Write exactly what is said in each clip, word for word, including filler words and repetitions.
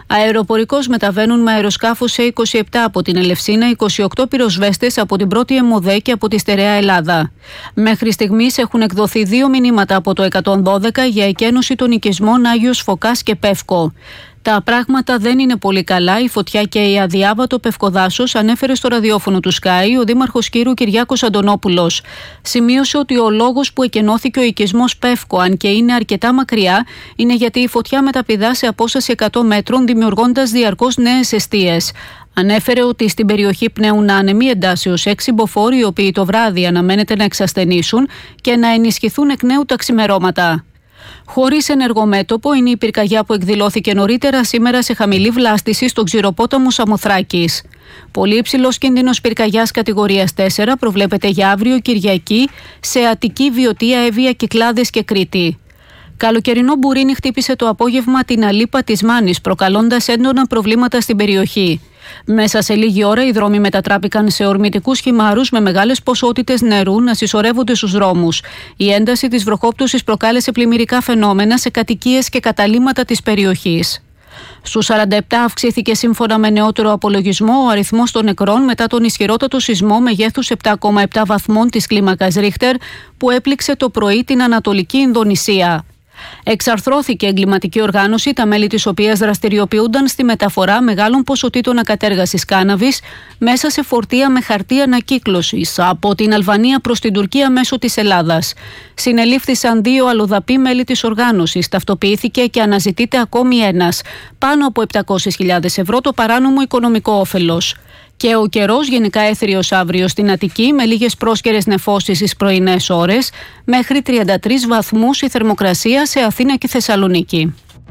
Αεροπορικώς μεταβαίνουν με αεροσκάφος σε είκοσι επτά από την Ελευσίνα, είκοσι οκτώ πυροσβέστες από την πρώτη ΕΜΟΔΕ και από τη Στερεά Ελλάδα. Μέχρι στιγμής έχουν εκδοθεί δύο μηνύματα από το εκατόν δώδεκα για εκένωση των οικισμών Άγιος Φωκάς και Πεύκο. Τα πράγματα δεν είναι πολύ καλά. Η φωτιά και η αδιάβατο Πευκοδάσος, ανέφερε στο ραδιόφωνο του Sky ο δήμαρχος Κύρου Κυριάκος Αντωνόπουλος. Σημείωσε ότι ο λόγος που εκενώθηκε ο οικισμός Πεύκο, αν και είναι αρκετά μακριά, είναι γιατί η φωτιά μεταπηδά σε απόσταση εκατό μέτρων, δημιουργώντας διαρκώς νέες εστίες. Ανέφερε ότι στην περιοχή πνέουν άνεμοι εντάσεως έξι μποφόρ, οι οποίοι το βράδυ αναμένεται να εξασθενήσουν και να ενισχυθούν εκ νέου τα ξημερώματα. Χωρίς ενεργό μέτωπο είναι η πυρκαγιά που εκδηλώθηκε νωρίτερα σήμερα σε χαμηλή βλάστηση στο ξηροπόταμο Σαμοθράκης. Πολύ υψηλός κίνδυνος πυρκαγιάς κατηγορίας τέσσερα προβλέπεται για αύριο Κυριακή σε Αττική, Βιωτία, Εύβοια, Κυκλάδες και Κρήτη. Καλοκαιρινό μπουρίνι χτύπησε το απόγευμα την Αλίπα της Μάνης, προκαλώντας έντονα προβλήματα στην περιοχή. Μέσα σε λίγη ώρα οι δρόμοι μετατράπηκαν σε ορμητικούς χυμάρους με μεγάλες ποσότητες νερού να συσσωρεύονται στους δρόμους. Η ένταση της βροχόπτωσης προκάλεσε πλημμυρικά φαινόμενα σε κατοικίες και καταλύματα της περιοχής. Στους σαράντα επτά αυξήθηκε σύμφωνα με νεότερο απολογισμό ο αριθμός των νεκρών μετά τον ισχυρότατο σεισμό μεγέθους επτά κόμμα επτά βαθμών της κλίμακας Ρίχτερ που έπληξε το πρωί την Ανατολική Ινδονησία. Εξαρθρώθηκε εγκληματική οργάνωση, τα μέλη της οποίας δραστηριοποιούνταν στη μεταφορά μεγάλων ποσοτήτων ακατέργασης κάναβης μέσα σε φορτία με χαρτί ανακύκλωσης από την Αλβανία προς την Τουρκία μέσω της Ελλάδας. Συνελήφθησαν δύο αλλοδαποί μέλη της οργάνωσης. Ταυτοποιήθηκε και αναζητείται ακόμη ένας. Πάνω από επτακόσιες χιλιάδες ευρώ το παράνομο οικονομικό όφελος. Και ο καιρός γενικά έθριος αύριο στην Αττική με λίγες πρόσκαιρες νεφώσεις στις πρωινές ώρες, μέχρι τριάντα τρεις βαθμούς η θερμοκρασία σε Αθήνα και Θεσσαλονίκη.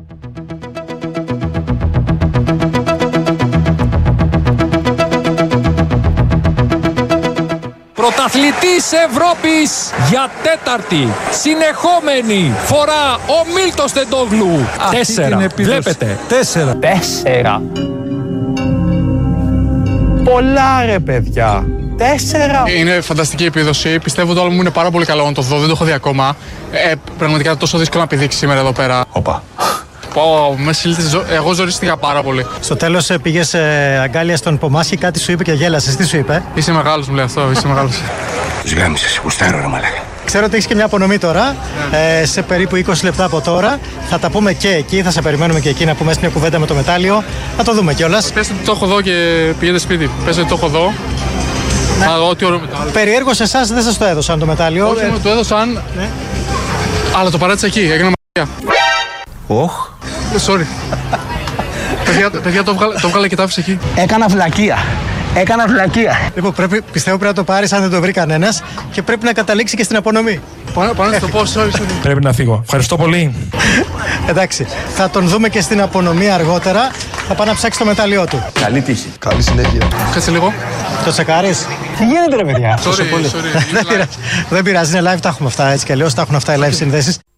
Πρωταθλητής Ευρώπης για τέταρτη συνεχόμενη φορά ο Μίλτος Τεντόγλου. Τέσσερα. Βλέπετε. Τέσσερα. Τέσσερα. Πολλά ρε παιδιά. Τέσσερα. Είναι φανταστική επίδοση. Πιστεύω το άλλο μου είναι πάρα πολύ καλό να το δω. Δεν το έχω δει ακόμα. Ε, πραγματικά τόσο δύσκολο να πηδήξει σήμερα εδώ πέρα. Οπα. Πω, με συλλήτης, εγώ ζορίστηκα πάρα πολύ. Στο τέλος πήγες ε, αγκάλια στον Πομάσχη, κάτι σου είπε και γέλασες. Τι σου είπε? Είσαι μεγάλος, μου λέει αυτό. Είσαι μεγάλος. Τους γάμισες, γουστάρω ρε μαλάκα. Ξέρω ότι έχεις και μια απονομή τώρα, ε, σε περίπου είκοσι λεπτά από τώρα. Θα τα πούμε και εκεί, θα σε περιμένουμε και εκεί να πούμε μια κουβέντα με το μετάλλιο. Θα το δούμε κιόλας. Πες ότι το έχω δω και πηγαίνετε σπίτι. Πες ότι το έχω δω. Ναι. Θα δω τι ωραίο μετάλλιο. Περιέργως εσάς δεν σας το έδωσαν το μετάλλιο. Όχι, ε... μου το έδωσαν. Ναι. Αλλά το παράτησα εκεί, έγινα μαγεία. Οχ. Sorry. παιδιά, παιδιά το, βγάλε, το βγάλε και τα άφησε εκεί. Έκανα βλακεία. Έκανα βλακεία. Λοιπόν, πρέπει, πιστεύω πρέπει να το πάρεις αν δεν το βρει κανένας και πρέπει να καταλήξει και στην απονομή. Πάνω, πάνω να το πω, sorry, sorry. Πρέπει να φύγω. Ευχαριστώ πολύ. Εντάξει, θα τον δούμε και στην απονομή αργότερα. Θα πάει να ψάξει το μετάλλιό του. Καλή τύχη. Καλή συνέχεια. Κάτσε λίγο. Το τσεκάρεις? Τι γίνεται ρε παιδιά? Sorry, sorry. Δεν πειράζει, δεν πειράζει, είναι live, τα έχουμε αυτά έτσι κι αλλιώς, τα έχουν αυτά οι live συνδέσεις.